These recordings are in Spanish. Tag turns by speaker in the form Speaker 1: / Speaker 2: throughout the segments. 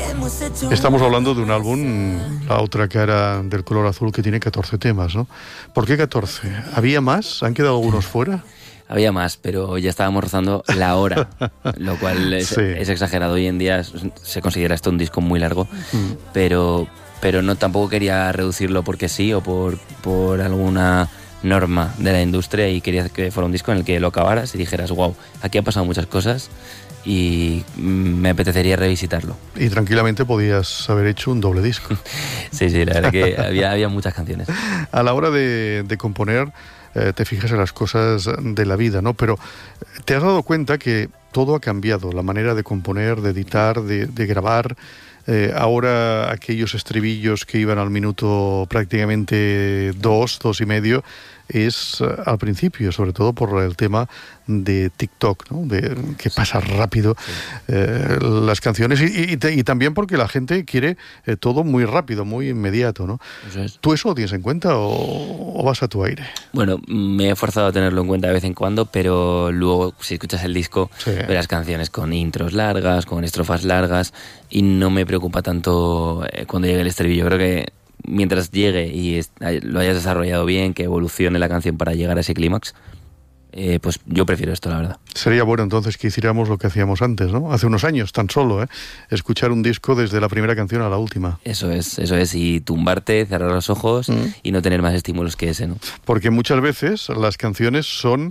Speaker 1: Estamos hablando de un álbum, La otra cara del color azul, que tiene 14 temas, ¿no? ¿Por qué 14? ¿Había más? ¿Han quedado algunos fuera?
Speaker 2: Había más, pero ya estábamos rozando la hora, lo cual es exagerado. Hoy en día se considera esto un disco muy largo, pero no, tampoco quería reducirlo porque sí o por alguna norma de la industria, y quería que fuera un disco en el que lo acabaras y dijeras, wow, aquí han pasado muchas cosas y me apetecería revisitarlo.
Speaker 1: Y tranquilamente podías haber hecho un doble disco.
Speaker 2: Sí, la verdad que había muchas canciones.
Speaker 1: A la hora de componer, te fijas en las cosas de la vida, ¿no? Pero te has dado cuenta que todo ha cambiado, la manera de componer, de editar, de grabar. Ahora aquellos estribillos que iban al minuto prácticamente 2 y medio, es al principio, sobre todo por el tema de TikTok, ¿no? De que pasa rápido las canciones, y también porque la gente quiere todo muy rápido, muy inmediato, ¿no?
Speaker 2: Eso es.
Speaker 1: ¿Tú eso lo tienes en cuenta o vas a tu aire?
Speaker 2: Bueno, me he forzado a tenerlo en cuenta de vez en cuando, pero luego si escuchas el disco, verás canciones con intros largas, con estrofas largas, y no me preocupa tanto cuando llegue el estribillo. Creo que mientras llegue y lo hayas desarrollado bien, que evolucione la canción para llegar a ese clímax, pues yo prefiero esto, la verdad.
Speaker 1: Sería bueno entonces que hiciéramos lo que hacíamos antes, ¿no? Hace unos años, tan solo, escuchar un disco desde la primera canción a la última.
Speaker 2: Eso es, y tumbarte, cerrar los ojos y no tener más estímulos que ese, ¿no?
Speaker 1: Porque muchas veces las canciones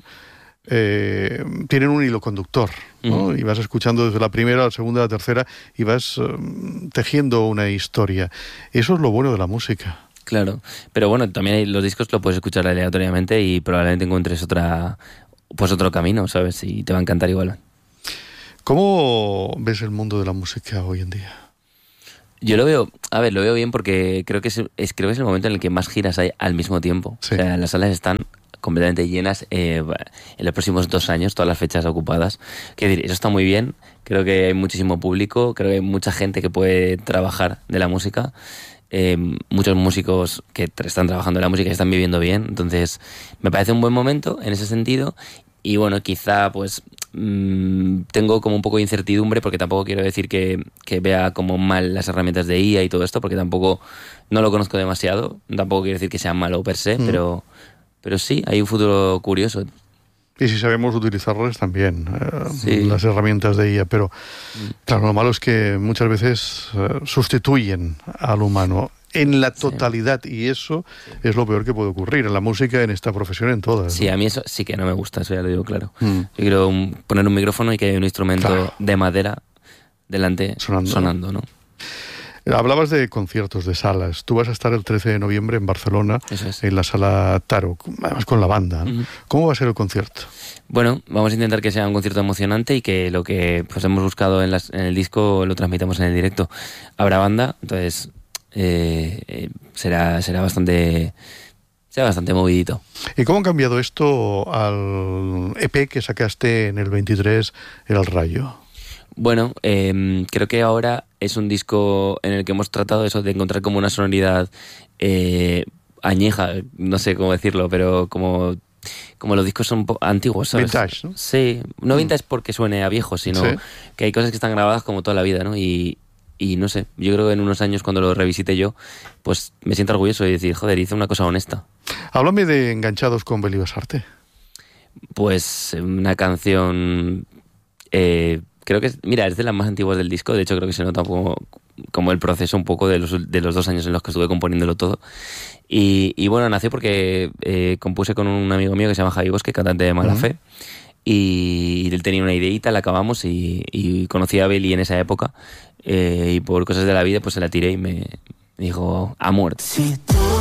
Speaker 1: tienen un hilo conductor, ¿no? Y vas escuchando desde la primera a la segunda a la tercera y vas tejiendo una historia. Eso es lo bueno de la música.
Speaker 2: Claro, pero bueno, también los discos lo puedes escuchar aleatoriamente y probablemente encuentres otro camino, ¿sabes? Y te va a encantar igual.
Speaker 1: ¿Cómo ves el mundo de la música hoy en día?
Speaker 2: Yo lo veo bien, porque creo que es el momento en el que más giras hay al mismo tiempo. Sí. O sea, las salas están completamente llenas en los próximos 2 años, todas las fechas ocupadas. Quiero decir, eso está muy bien, creo que hay muchísimo público, creo que hay mucha gente que puede trabajar de la música. Muchos músicos que están trabajando en la música y están viviendo bien, entonces me parece un buen momento en ese sentido. Y bueno, quizá pues tengo como un poco de incertidumbre, porque tampoco quiero decir que vea como mal las herramientas de IA y todo esto, porque tampoco no lo conozco demasiado, tampoco quiero decir que sea malo per se, pero sí, hay un futuro curioso.
Speaker 1: Y si sabemos utilizarlas también, las herramientas de IA, pero claro, lo malo es que muchas veces sustituyen al humano en la totalidad, y eso es lo peor que puede ocurrir en la música, en esta profesión, en todas.
Speaker 2: Sí, ¿no? A mí eso sí que no me gusta, eso ya lo digo claro. Yo quiero poner un micrófono y que haya un instrumento de madera delante sonando, ¿no?
Speaker 1: Hablabas de conciertos, de salas. Tú vas a estar el 13 de noviembre en Barcelona, en la Sala Taro, además con la banda, ¿no? ¿Cómo va a ser el concierto?
Speaker 2: Bueno, vamos a intentar que sea un concierto emocionante y que lo que pues hemos buscado en el disco lo transmitamos en el directo. Habrá banda, entonces será bastante movidito.
Speaker 1: ¿Y cómo ha cambiado esto al EP que sacaste en el 23, El Rayo?
Speaker 2: Bueno, creo que ahora es un disco en el que hemos tratado eso de encontrar como una sonoridad añeja, no sé cómo decirlo, pero como los discos son antiguos, ¿sabes?
Speaker 1: Vintage, ¿no?
Speaker 2: Sí, no vintage porque suene a viejo, sino que hay cosas que están grabadas como toda la vida, ¿no? Y no sé, yo creo que en unos años, cuando lo revisite yo, pues me siento orgulloso de decir, joder, hice una cosa honesta.
Speaker 1: Háblame de Enganchados con Beli Basarte.
Speaker 2: Pues una canción... creo que es de las más antiguas del disco. De hecho, creo que se nota como el proceso un poco de los 2 años en los que estuve componiéndolo todo. Y bueno, nació porque compuse con un amigo mío que se llama Javi Bosque, cantante de Mala Fe. Y él tenía una ideita, la acabamos y conocí a Beli en esa época. Y por cosas de la vida, pues se la tiré y me dijo, a muerte. Sí,